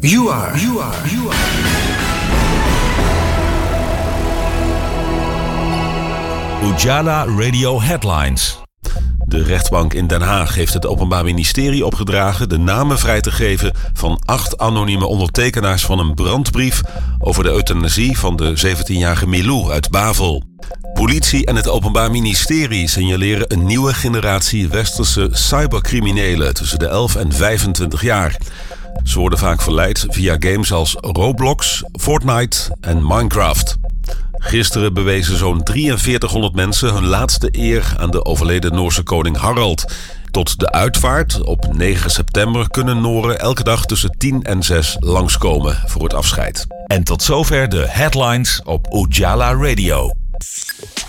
You are. Ujala Radio Headlines. De rechtbank in Den Haag heeft het Openbaar Ministerie opgedragen de namen vrij te geven van 8 anonieme ondertekenaars van een brandbrief over de euthanasie van de 17-jarige Milou uit Bavel. Politie en het Openbaar Ministerie signaleren een nieuwe generatie westerse cybercriminelen tussen de 11 en 25 jaar. Ze worden vaak verleid via games als Roblox, Fortnite en Minecraft. Gisteren bewezen zo'n 4300 mensen hun laatste eer aan de overleden Noorse koning Harald. Tot de uitvaart op 9 september kunnen Noren elke dag tussen 10 en 6 langskomen voor het afscheid. En tot zover de headlines op Ujala Radio.